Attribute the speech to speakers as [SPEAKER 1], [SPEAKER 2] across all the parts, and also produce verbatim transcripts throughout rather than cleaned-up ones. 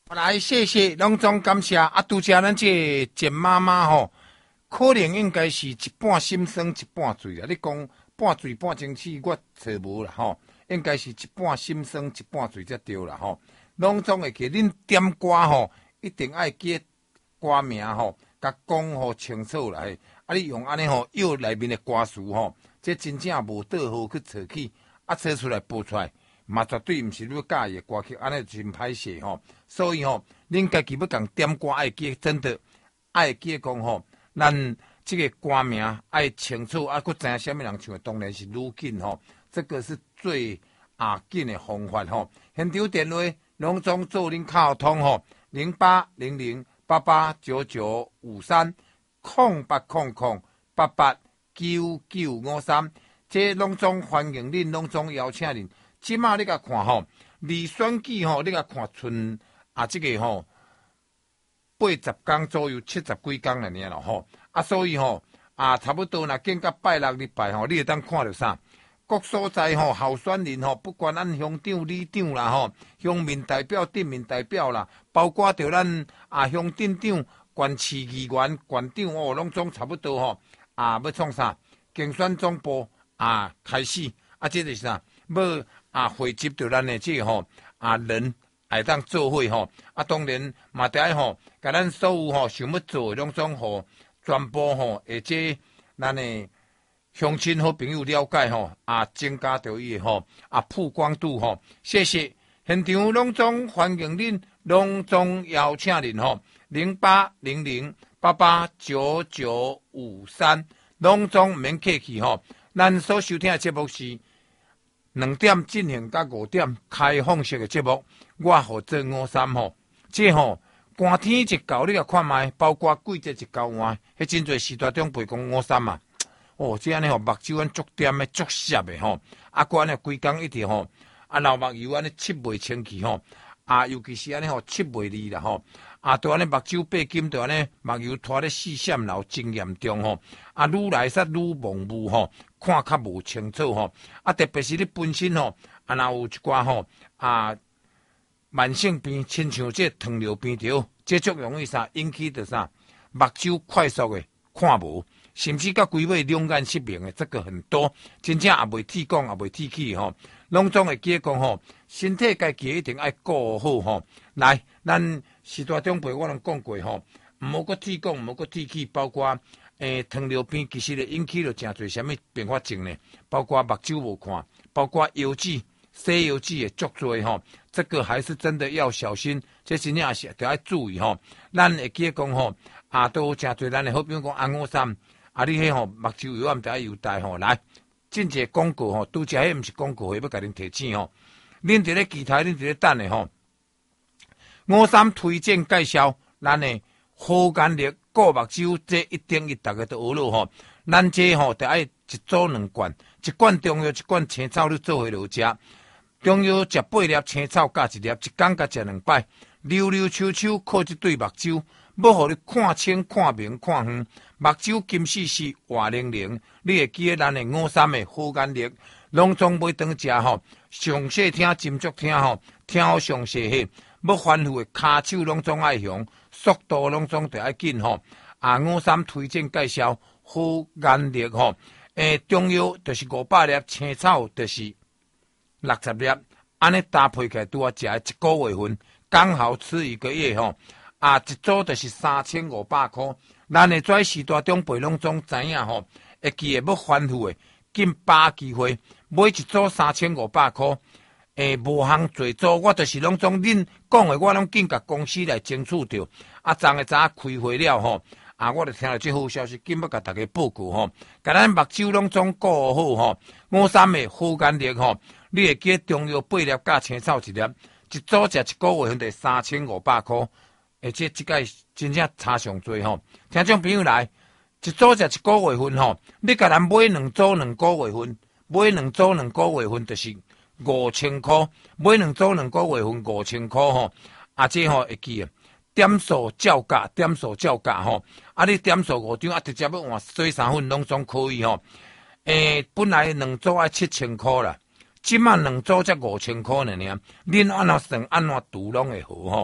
[SPEAKER 1] 来，谢谢，隆重感谢啊！拄则咱这简妈妈吼，可能应该是一半心酸一半醉啊。你讲半醉半争气，我找无啦吼，应该是一半心酸一半醉才对啦吼。隆重会记恁点歌吼，一定爱记歌名吼，甲讲吼清楚来。啊，你用安尼吼，药内面的歌词吼，这真正无倒好去找起，啊，找出来播出来。嘛绝对毋是你要介意的歌曲，安尼真歹势吼。所以吼，恁家己要共点歌爱记，真的爱记讲吼，咱这个歌名爱清楚，啊，佮知影啥物人唱的，当然是愈紧吼。这个是最啊紧的方法吼。现场电话隆重做恁卡通吼，零八零零八八九九五三空八空空八八九九五三，这隆重欢迎恁，隆重邀请恁。即马你甲看吼，离选举吼，你甲看剩啊，即、這個吼八十天左右，七十幾天了呢咯吼。啊，所以吼啊，差不多若見到拜六禮拜吼，你會當看到啥？各所在吼候選人吼，不管咱鄉長、里長啦吼，鄉民代表、鎮民代表啦，包括着咱啊鄉鎮長、縣市議員、縣長哦，攏總差不多吼啊，要創啥？競選總部啊開始啊，這就是啥？要啊，匯集着咱的這個吼啊人來當做伙吼，啊當然嘛得愛吼，甲咱所有吼想要做的攏總吼全部吼，或者咱的鄉親好朋友了解吼，啊增加着伊的吼啊曝光度吼。謝謝現場攏總歡迎恁，攏總邀請恁吼，零八零零八八九九五三，攏總毋免客氣吼。咱所收聽的節目是兩點進行到五點開放式嘅節目，我負責五三吼，即吼寒天一到，你甲看賣，包括季節一到完，迄真濟時段中陪講五三嘛。哦，即安尼吼目睭安足點嘅足澀嘅吼，啊，個安尼規工一直吼，啊，流目油安尼七袂清氣吼，啊，尤其是安尼吼七袂利啦吼，啊，都安尼目睭白金，都安尼目油拖咧四閃流真嚴重吼，啊，愈來煞愈模糊吼。看較無清楚吼，啊，特別是你本身吼，啊，若有一寡吼啊，慢性病，親像這糖尿病條，這足容易啥引起的啥目睭快速嘅看無，甚至甲規尾兩眼失明嘅，這個很多，真正也袂剃光，也袂剃去吼，攏總會記講吼，身體家己一定愛顧好吼。來，咱時代長輩我攏講過吼，毋好閣剃光，毋好閣剃去，包括。誒，糖尿病其實咧引起了真儕什麼併發症呢？包括目睭無看，包括腰子、西腰子嘅足多吼，這個還是真的要小心，這真正是得要注意吼。咱會記講吼，啊，都真儕咱嘅好比講安五三，啊，你迄吼目睭油暗得要帶吼來，進一個廣告吼，拄則迄毋是廣告，要甲恁提醒吼。恁佇咧期待，恁佇咧等誒吼。五三推薦介紹咱誒好眼力。顧目睭，這一定一大家都學了吼。咱這吼得愛一組兩罐，一罐中藥，一罐青草，你做伙落食。中藥食八粒，青草加一粒，一工加食兩擺。溜溜秋秋靠一對目睭，要互你看清、看明、看遠。目睭金絲絲、活靈靈，你會記得咱的五三的好眼力。攏總買當食吼，詳細聽、斟酌聽吼，聽好詳細些。要反覆的骹手攏總愛用。速度攏總得愛緊吼，啊五三推薦介紹好眼力吼，誒中藥就是五百粒，青草就是六十粒，安尼搭配起來拄啊食一個月份，剛好吃一個月吼，啊一組就是三千五百塊，咱誒在時代中輩攏總知影吼，會記得要反覆的，緊把機會，買一組三千五百塊。誒，無項做做，我就是攏總恁講的，我攏緊甲公司來爭取着。啊，昨個早開會了吼，啊，我就聽到這好消息，緊要甲大家報告吼。甲咱目睭攏總顧好吼，五三的好眼力吼，你會記中藥八粒加青草一粒，一組食一個月份得三千五百塊，而且即個真正差上多吼。聽眾朋友來，一組食一個月份吼，你甲咱買兩組兩個月份，買兩組兩個月份就是五千塊，買兩組兩個月份五千塊吼，啊，這吼會記啊，點數照價，點數照價吼，啊，你點數五張，啊，直接要換水三分攏總可以吼。誒，本來兩組愛七千塊啦，即滿兩組才五千塊呢爾，恁安怎算安怎除攏會好吼。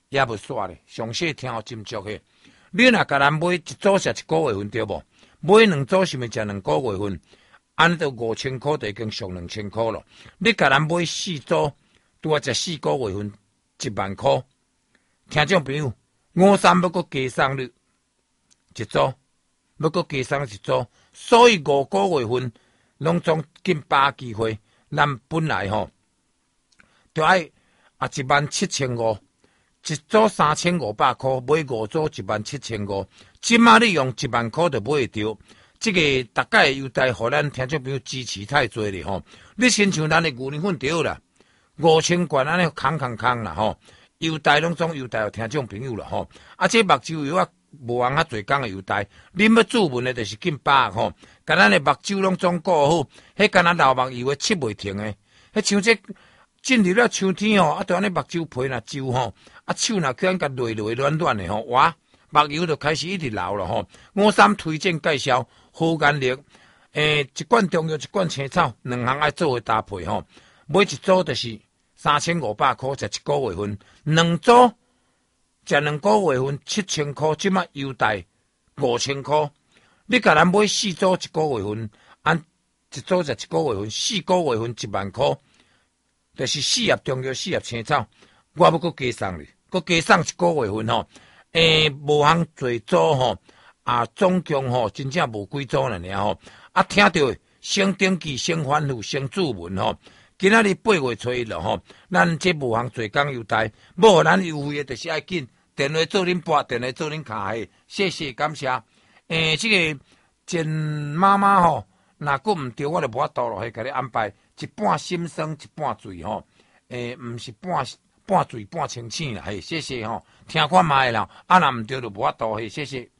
[SPEAKER 1] 也无煞咧，上细听互斟酌嘿。你若甲咱买一组是一个月份对无？买两组是咪食两个月份？安尼都五千块，就已经上两千块咯。你甲咱买四组，拄啊食四个月份，一万块。听众朋友，五三要搁加送你一组，要搁加送一组，所以五个月份拢总紧把机会。咱本来吼，就爱啊一万七千五，一组三千五百块，买五组一万七千五。即马你用一万块就买会着。这个大概优待，互咱听众朋友支持太多了吼。你亲像咱的牛奶粉对啦，五千罐安尼空空空啦吼，优待拢总优待互听众朋友啦吼。啊，这目睭油啊，无通啊侪工的优待，恁要注文的就是近百吼。甲咱的目睭拢总顾好，迄敢若老目油的切袂停的，迄像这进入了秋天吼，啊，对安尼目睭皮若皱吼，啊手若去甲累累软软的吼，哇，目油就开始一直流了吼。五三推荐介绍。好眼力，诶、欸，一罐中药，一罐青草，两项爱做伙搭配吼。买一组就是三千五百块，食一个月份；两组食两个月份，七千块，即马优待五千块。你甲咱买四组一个月份，按一组食一个月份，四个月份一万块，就是四盒中药，四盒青草，我要搁加送你，搁加送一个月份吼。诶、欸，无通做组吼。啊，总共吼真正无几组了尔吼，啊，听到先登记、先反复、先注文吼。今仔日八月初一了吼，咱这无项做工优待，要互咱优惠的，就是爱紧电话做恁拨，电话做恁卡的，谢谢感谢。诶、欸，这个简妈妈吼，若佫毋对，我就无法度落去，甲你安排一半心酸，一半醉吼。诶、欸，毋是半半醉半清醒啦，嘿，谢谢吼，听看卖啦，啊，若毋对就无法度，嘿，谢谢。